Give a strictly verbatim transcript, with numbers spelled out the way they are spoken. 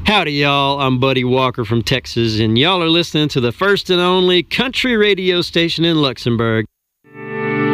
Howdy, y'all. I'm Buddy Walker from Texas, and y'all are listening to the first and only country radio station in Luxembourg.